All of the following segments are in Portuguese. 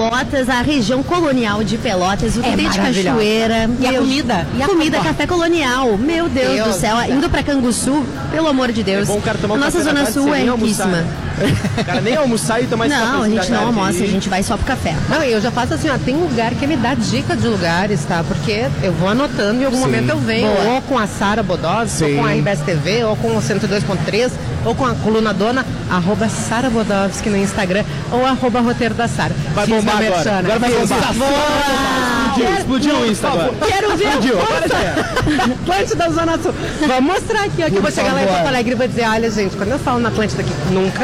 Pelotas, a região colonial de Pelotas, o que tem de cachoeira. E a comida? E a comida, café colonial. Meu Deus do céu. Indo pra Canguçu, pelo amor de Deus. É bom o cara tomar a nossa café Zona Sul é riquíssima. O cara nem almoçar e tomar esse Não, a gente não almoça, a gente vai só pro café. Não, eu já faço assim, ó, tem lugar que me dá dica de lugares, tá? Porque eu vou anotando e em algum momento eu venho, ou com a Sara Bodovski, ou com a RBS TV, ou com o 102.3, ou com a coluna dona, @Sara Bodovski no Instagram, ou @roteiro da Sara. Vai bombar agora. Agora vai bombar. Explodiu o Insta agora. Quero ver a Atlântida Zona Sul. Vou mostrar aqui, ó, que eu vou chegar lá em Porto Alegre e vou dizer, olha, gente, quando eu falo na Atlântida aqui, nunca.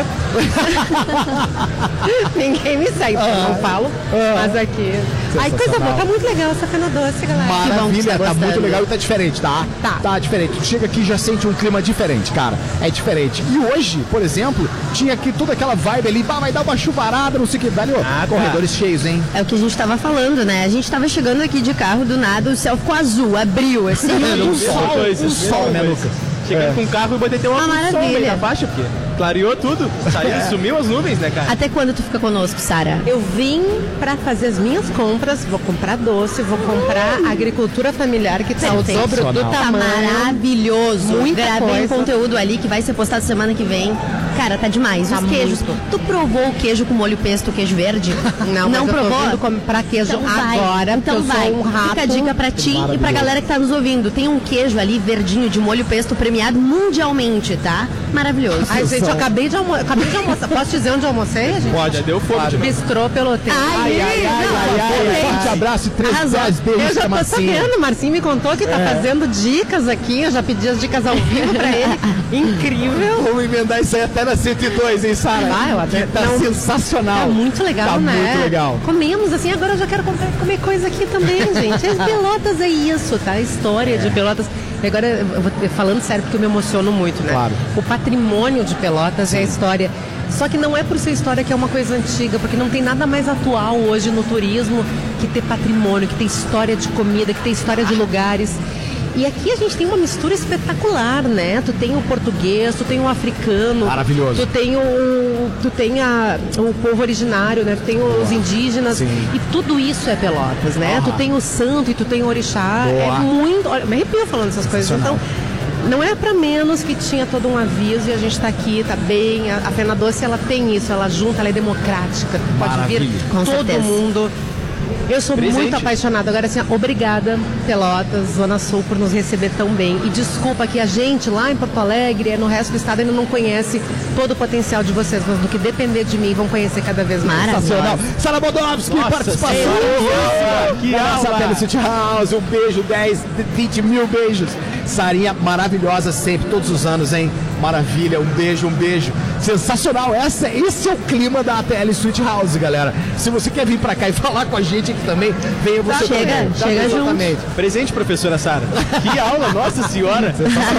Ninguém me segue, eu não falo, mas aqui. Ai, coisa boa, tá muito legal essa Fena Doce, galera. Maravilha, tá muito legal e tá diferente, tá? Tá. Tá diferente. Tu chega aqui e já sente um clima diferente, cara. É diferente. E hoje, por exemplo, tinha aqui toda aquela vibe ali, vai dar uma chuvarada, não sei o que, velho. Corredores cheios, hein? É o que a gente tava falando, né? A gente tava chegando aqui de carro, do nada, o céu ficou azul, abriu, assim, um sol, né, Lucas? Chegando com o carro e botei ter uma sol meio na faixa, porque clareou tudo. Sumiu as nuvens, né, cara? Até quando tu fica conosco, Sara? Eu vim pra fazer as minhas compras, vou comprar doce, vou comprar agricultura familiar, que tá o dobro do tamanho. Tá maravilhoso. Gravei um conteúdo ali que vai ser postado semana que vem. Cara, tá demais. Os queijos. Tu provou o queijo com molho pesto, queijo verde? Não provou? Eu tô comprar queijo então agora, então vai. Um rato. Fica a dica pra ti e pra galera que tá nos ouvindo. Tem um queijo ali verdinho de molho pesto premiado mundialmente, tá? Maravilhoso. Ai, gente, eu acabei de almoçar. Posso dizer onde eu almocei, gente? Pode, deu fome. Bistrô Peloteiro. Forte abraço e 10 beijos. Eu já tô sabendo, Marcinho me contou que tá fazendo dicas aqui, eu já pedi as dicas ao vivo pra ele. Incrível. Vamos emendar isso aí até na 102, hein, Sara? Eu até tá sensacional. Tá muito legal, tá né? Muito legal. Comemos assim, agora eu já quero comer coisa aqui também, gente. As Pelotas é isso, tá? A história de Pelotas. E agora, eu vou falando sério, porque eu me emociono muito, né? Claro. O patrimônio de Pelotas é a história. Só que não é por ser história que é uma coisa antiga, porque não tem nada mais atual hoje no turismo que ter patrimônio, que ter história de comida, que ter história de lugares. E aqui a gente tem uma mistura espetacular, né? Tu tem o português, tu tem o africano. Maravilhoso. Tu tem o povo originário, né? Tu tem os indígenas. Sim. E tudo isso é Pelotas, né? Tu tem o santo e tu tem o orixá. Boa. É muito... Olha, me arrepio falando essas coisas. Então, não é pra menos que tinha todo um aviso e a gente tá aqui, tá bem. A Fena Doce, ela tem isso, ela junta, ela é democrática. Pode vir todo mundo. Eu sou muito apaixonada. Agora, assim, obrigada, Pelotas, Zona Sul, por nos receber tão bem. E desculpa que a gente lá em Porto Alegre, no resto do estado, ainda não conhece todo o potencial de vocês, mas do que depender de mim, vão conhecer cada vez mais. Sensacional. Sara Bodovski, participação. Que aula. Pelo City House, um beijo, 10, 20 mil beijos. Sarinha maravilhosa sempre, todos os anos, hein? Maravilha, um beijo. Sensacional, esse é o clima da ATL Sweet House, galera. Se você quer vir pra cá e falar com a gente aqui também, venha você também. Chega junto. Presente, professora Sara. Que aula, nossa senhora.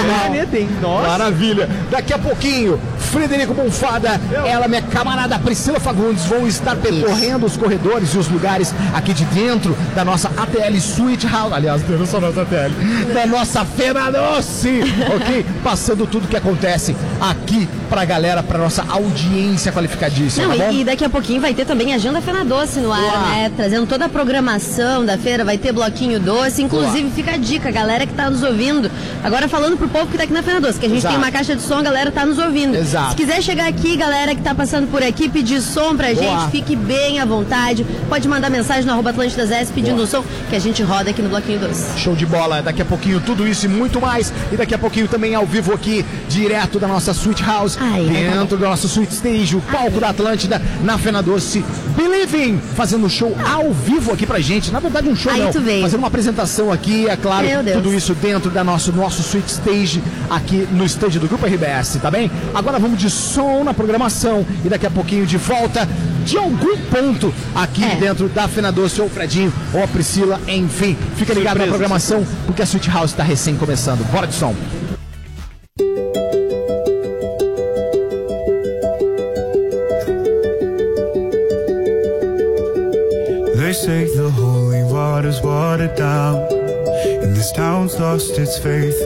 Nossa. Maravilha. Daqui a pouquinho, Frederico Bonfada, ela, minha camarada Priscila Fagundes, vão estar percorrendo os corredores e os lugares aqui de dentro da nossa ATL Sweet House. Aliás, não só nossa ATL, da nossa Fena Doce, ok? Passando tudo que acontece aqui pra galera, pra nossa audiência qualificadíssima. Não, e daqui a pouquinho vai ter também a Agenda Fena Doce no ar, né? Trazendo toda a programação da feira, vai ter bloquinho doce. Inclusive, fica a dica, galera que tá nos ouvindo. Agora falando pro povo que tá aqui na Fena Doce, que a gente tem uma caixa de som, a galera tá nos ouvindo. Exato. Se quiser chegar aqui, galera que tá passando por aqui, pedir som pra gente, fique bem à vontade. Pode mandar mensagem no @AtlântidaS pedindo o som, que a gente roda aqui no bloquinho doce. Show de bola. Daqui a pouquinho tudo isso e muito mais. E daqui a pouquinho também ao vivo aqui, direto da nossa Sweet House, dentro do nosso Sweet Stage, o palco da Atlântida, na Fena Doce. Believing, fazendo um show ao vivo aqui pra gente. Na verdade, um show não. Fazendo uma apresentação aqui, é claro, tudo isso dentro da nosso Sweet Stage, aqui no stage do Grupo RBS, tá bem? Agora vamos de som na programação e daqui a pouquinho de volta de algum ponto aqui dentro da Fena Doce, ou o Fredinho, ou a Priscila, enfim. Fica ligado na programação, porque a Sweet House tá recém começando. Bora de som. They say the holy water's watered down, and this town's lost its faith.